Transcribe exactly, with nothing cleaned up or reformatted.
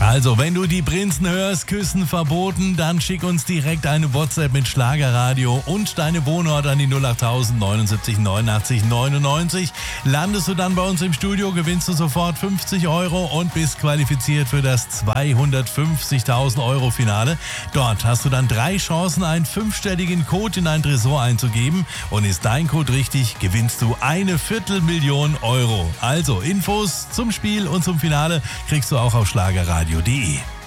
Also, wenn du die Prinzen hörst, Küssen verboten, dann schick uns direkt eine WhatsApp mit Schlagerradio und deine Wohnort an die null acht tausend neunundsiebzig neunundachtzig neunundneunzig. Landest du dann bei uns im Studio, gewinnst du sofort fünfzig Euro und bist qualifiziert für das zweihundertfünfzigtausend Euro Finale. Dort hast du dann drei Chancen, einen fünfstelligen Code in dein Tresor einzugeben. Und ist dein Code richtig, gewinnst du eine Viertelmillion Euro. Also, Infos zum Spiel und zum Finale kriegst du auch auf schlagerradio punkt de.